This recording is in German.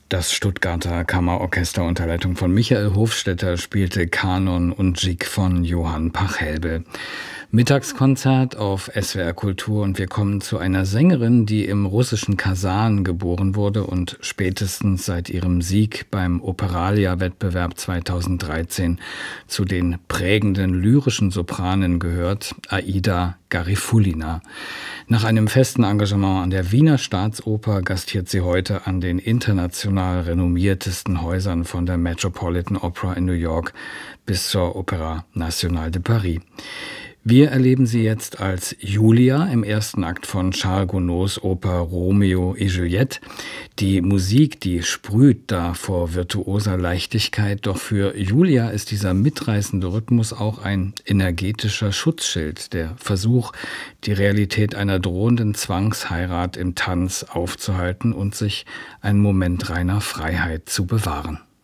Das Stuttgarter Kammerorchester unter Leitung von Michael Hofstetter spielte Kanon und Gigue von Johann Pachelbel. Mittagskonzert auf SWR Kultur und wir kommen zu einer Sängerin, die im russischen Kasan geboren wurde und spätestens seit ihrem Sieg beim Operalia-Wettbewerb 2013 zu den prägenden lyrischen Sopranen gehört, Aida Garifulina. Nach einem festen Engagement an der Wiener Staatsoper gastiert sie heute an den international renommiertesten Häusern von der Metropolitan Opera in New York bis zur Opéra Nationale de Paris. Wir erleben sie jetzt als Julia im ersten Akt von Charles Gounods Oper Romeo et Juliette. Die Musik, die sprüht da vor virtuoser Leichtigkeit, doch für Julia ist dieser mitreißende Rhythmus auch ein energetischer Schutzschild, der Versuch, die Realität einer drohenden Zwangsheirat im Tanz aufzuhalten und sich einen Moment reiner Freiheit zu bewahren.